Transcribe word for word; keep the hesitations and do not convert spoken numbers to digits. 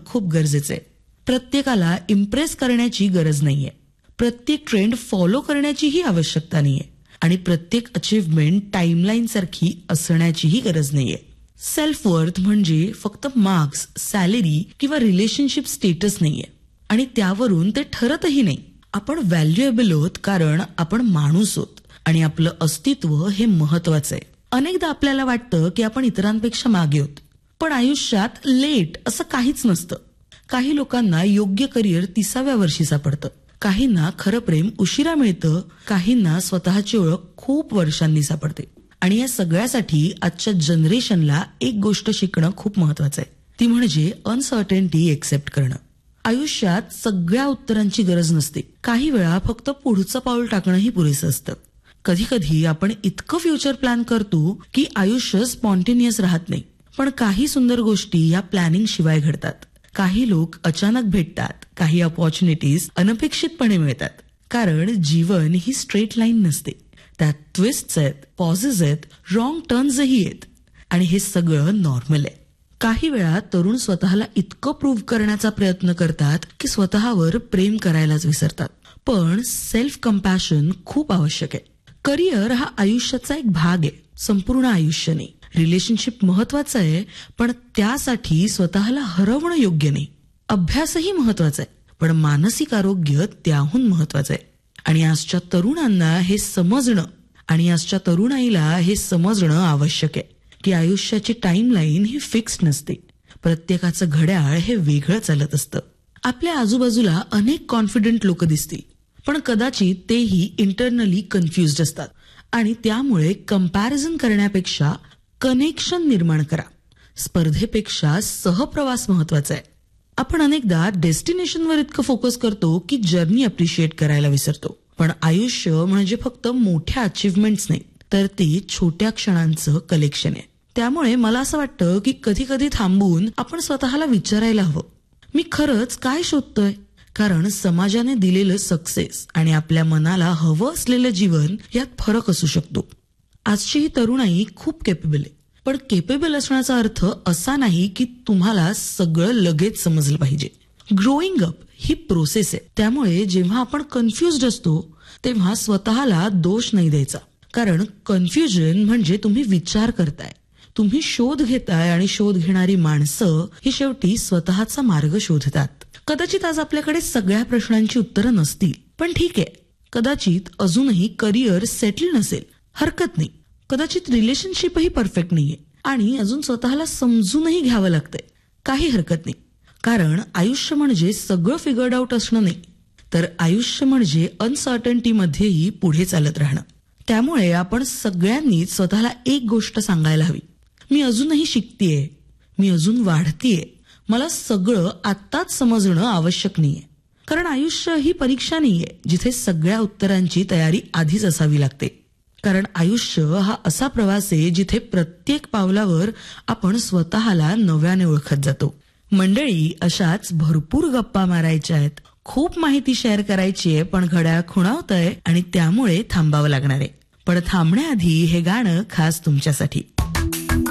खूप गरजेचं आहे. प्रत्येकाला इम्प्रेस करण्याची गरज नाहीये, प्रत्येक ट्रेंड फॉलो करण्याचीही आवश्यकता नाहीये आणि प्रत्येक अचीव्हमेंट टाइमलाईन सारखी असण्याचीही गरज नाहीये. सेल्फ वर्थ म्हणजे फक्त मार्क्स, सॅलरी किंवा रिलेशनशिप स्टेटस नाहीये आणि त्यावरून ते ठरतही नाही. आपण व्हॅल्युएबल आहोत कारण आपण माणूस आहोत आणि आपलं अस्तित्व हे महत्वाचं आहे. अनेकदा आपल्याला वाटतं की आपण इतरांपेक्षा मागे आहोत, पण आयुष्यात लेट असं काहीच नसतं. काही लोकांना योग्य करिअर तिसाव्या वर्षी सापडतं, काहींना खरं प्रेम उशिरा मिळतं, काहींना स्वतःची ओळख खूप वर्षांनी सापडते. आणि या सगळ्यासाठी आजच्या जनरेशनला एक गोष्ट शिकणं खूप महत्वाचं आहे, ती म्हणजे अनसर्टेनिटी एक्सेप्ट करणं. आयुष्यात सगळ्या उत्तरांची गरज नसते, काही वेळा फक्त पुढचं पाऊल टाकणंही पुरेसं असतं. कधी कधी आपण इतकं फ्युचर प्लॅन करतो की आयुष्य स्पॉन्टेनियस राहत नाही. पण काही सुंदर गोष्टी या प्लॅनिंग शिवाय घडतात. काही लोक अचानक भेटतात, काही अपॉर्च्युनिटीज अनपेक्षितपणे मिळतात. कारण जीवन ही स्ट्रेट लाईन नसते, त्यात ट्विस्ट्स आहेत, पॉजेस आहेत, रॉंग टर्न्सही आहेत आणि हे सगळं नॉर्मल आहे. काही वेळा तरुण स्वतःला इतकं प्रूव्ह करण्याचा प्रयत्न करतात की स्वतःवर प्रेम करायलाच विसरतात. पण सेल्फ कंपॅशन खूप आवश्यक आहे. करिअर हा आयुष्याचा एक भाग आहे, संपूर्ण आयुष्य नाही. रिलेशनशिप महत्वाचं आहे, पण त्यासाठी स्वतःला हरवणं योग्य नाही. अभ्यासही महत्वाचा आहे, पण मानसिक आरोग्य त्याहून महत्वाचं आहे. आणि आजच्या तरुणांना हे समजणं आणि आजच्या तरुणाईला हे समजणं आवश्यक आहे की आयुष्याची टाइमलाईन ही फिक्स्ड नसते. प्रत्येकाचं घड्याळ हे वेगळं चालत असतं. आपल्या आजूबाजूला अनेक कॉन्फिडंट लोक दिसतील, पण कदाचित तेही इंटरनली कन्फ्युज्ड असतात. आणि त्यामुळे कंपॅरिझन करण्यापेक्षा कनेक्शन निर्माण करा. स्पर्धेपेक्षा सहप्रवास महत्वाचा आहे. आपण अनेकदा डेस्टिनेशनवर इतकं फोकस करतो की जर्नी अप्रिशिएट करायला विसरतो. पण आयुष्य म्हणजे फक्त मोठ्या अचीव्हमेंट्स नाही, तर ते छोट्या क्षणांचं कलेक्शन आहे. त्यामुळे मला असं वाटतं की कधी कधी थांबून आपण स्वतःला विचारायला हवं, मी खरंच काय शोधतोय? कारण समाजाने दिलेलं सक्सेस आणि आपल्या मनाला हवं असलेलं जीवन यात फरक असू शकतो. आजची ही तरुणाई खूप केपेबल आहे, पण केपेबल असण्याचा अर्थ असा नाही की तुम्हाला सगळं लगेच समजलं पाहिजे. ग्रोईंग अप ही प्रोसेस आहे. त्यामुळे जेव्हा आपण कन्फ्युज्ड असतो तेव्हा स्वतःला दोष नाही द्यायचा. कारण कन्फ्युजन म्हणजे तुम्ही विचार करताय, तुम्ही शोध घेताय आणि शोध घेणारी माणसं ही शेवटी स्वतःचा मार्ग शोधतात. कदाचित आज आपल्याकडे सगळ्या प्रश्नांची उत्तरं नसतील, पण ठीक आहे. कदाचित अजूनही करिअर सेटल नसेल, हरकत नाही. कदाचित रिलेशनशिपही परफेक्ट नाहीये आणि अजून स्वतःला समजूनही घ्यावं लागतंय, काही हरकत नाही. कारण आयुष्य म्हणजे सगळं फिगर्ड आउट असणं नाही, तर आयुष्य म्हणजे अनसर्टनिटी मध्येही पुढे चालत राहणं. त्यामुळे आपण सगळ्यांनीच स्वतःला एक गोष्ट सांगायला हवी, मी अजूनही शिकतेय, मी अजून वाढतेय, मला सगळं आत्ताच समजणं आवश्यक नाहीये. कारण आयुष्य ही परीक्षा नाहीये जिथे सगळ्या उत्तरांची तयारी आधीच असावी लागते. कारण आयुष्य हा असा प्रवास आहे जिथे प्रत्येक पावलावर आपण स्वतःला नव्याने ओळखत जातो. मंडळी, अशाच भरपूर गप्पा मारायच्या आहेत, खूप माहिती शेअर करायची आहे, पण घड्याळ खुणावतंय आणि त्यामुळे थांबावं लागणार आहे. पण थांबण्याआधी हे गाणं खास तुमच्यासाठी.